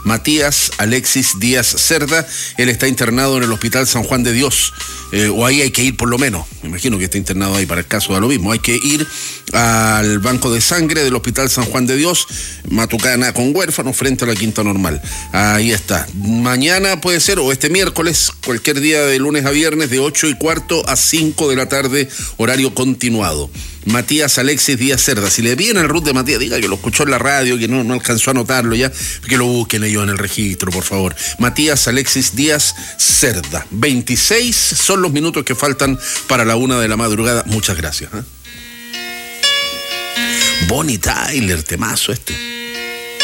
Matías Alexis Díaz Cerda. Él está internado en el Hospital San Juan de Dios, o ahí hay que ir por lo menos, me imagino que está internado ahí para el caso, da lo mismo, hay que ir al banco de sangre del Hospital San Juan de Dios, Matucana con Huérfano, frente a la Quinta Normal. Ahí está. Mañana puede ser, o este miércoles, cualquier día de lunes a viernes, de 8:15 a 5 de la tarde, horario continuado. Matías Alexis Díaz Cerda. Si le viene el root de Matías, diga que lo escuchó en la radio, que no alcanzó a anotarlo ya, que lo busquen ellos en el registro, por favor. Matías Alexis Díaz Cerda. 26 son los minutos que faltan para la 1 de la madrugada. Muchas gracias. Bonnie Tyler, temazo este.